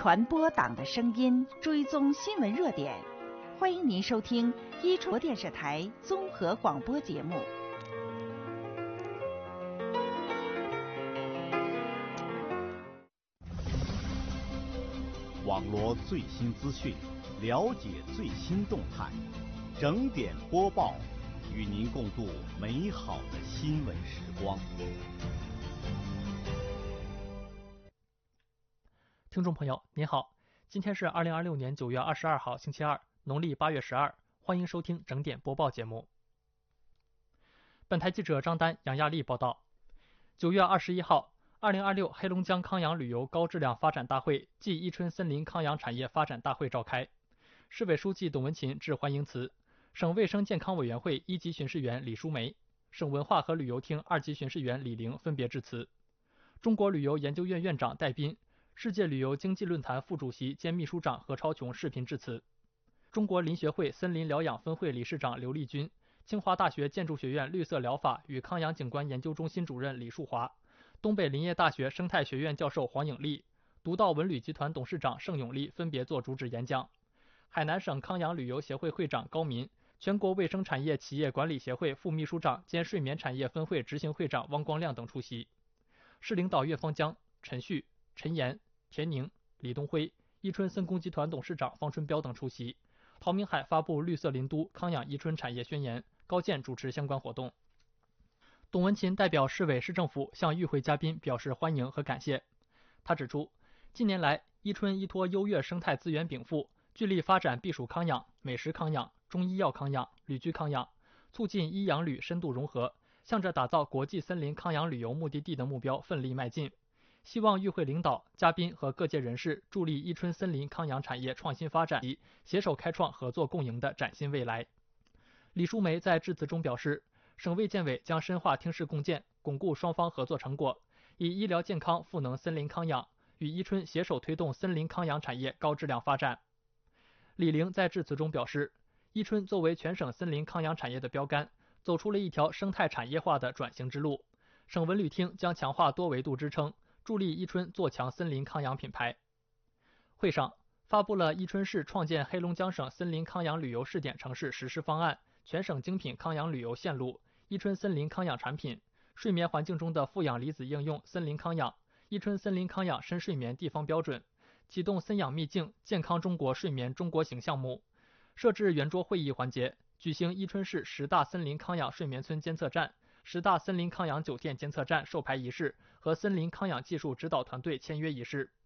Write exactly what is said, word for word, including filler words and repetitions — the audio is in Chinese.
传播党的声音，追踪新闻热点。欢迎您收听伊春电视台综合广播节目。 网罗最新资讯，了解最新动态，整点播报，与您共度美好的新闻时光。 听众朋友您好，今天是二零二六年九月二十二号星期二，农历八月十二，欢迎收听整点播报节目。本台记者张丹、杨亚丽报道，九月二十一号，二零二六黑龙江康养旅游高质量发展大会暨伊春森林康养产业发展大会召开，市委书记董文勤致欢迎词，省卫生健康委员会一级巡视员李淑梅、省文化和旅游厅二级巡视员李玲分别致辞。中国旅游研究院院长戴斌、世界旅游经济论坛副主席兼秘书长何超琼视频致辞。中国林学会森林疗养分会理事长刘立军、清华大学建筑学院绿色疗法与康养景观研究中心主任李树华、东北林业大学生态学院教授黄颖丽、独到文旅集团董事长盛永利分别作主旨演讲。海南省康养旅游协会会长高民、全国卫生产业企业管理协会副秘书长兼睡眠产业分会执行会长汪光亮等出席。市领导岳方江、陈旭、陈岩、田宁、李东辉、伊春森工集团董事长方春彪等出席。陶明海发布绿色林都康养伊春产业宣言，高健主持相关活动。董文勤代表市委市政府向与会嘉宾表示欢迎和感谢。他指出，近年来伊春依托优越生态资源禀赋，聚力发展避暑康养、美食康养、中医药康养、旅居康养，促进医养旅深度融合，向着打造国际森林康养旅游目的地的目标奋力迈进。希望与会领导、嘉宾和各界人士助力伊春森林康养产业创新发展及携手开创合作共赢的崭新未来。李淑梅在致辞中表示，省卫健委将深化听市共建，巩固双方合作成果，以医疗健康赋能森林康养，与伊春携手推动森林康养产业高质量发展。李玲在致辞中表示，伊春作为全省森林康养产业的标杆，走出了一条生态产业化的转型之路。省文旅厅将强化多维度支撑，助力伊春做强森林康养品牌。会上发布了伊春市创建黑龙江省森林康养旅游试点城市实施方案、全省精品康养旅游线路、伊春森林康养产品、睡眠环境中的负氧离子应用森林康养、伊春森林康养深睡眠地方标准，启动森养秘境健康中国睡眠中国行项目，设置圆桌会议环节，举行伊春市十大森林康养睡眠村监测站、十大森林康养酒店监测站授牌仪式和森林康养技术指导团队签约仪式。